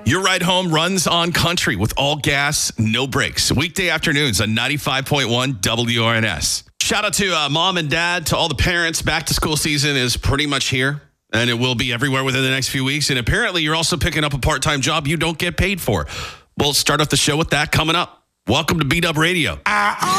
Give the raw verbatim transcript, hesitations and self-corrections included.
Your ride home runs on country with all gas, no brakes. Weekday afternoons on ninety-five point one W R N S. Shout out to uh, mom and dad, to all the parents. Back to school season is pretty much here, and it will be everywhere within the next few weeks. And apparently you're also picking up a part-time job you don't get paid for. We'll start off the show with that coming up. Welcome to Beat Up Radio.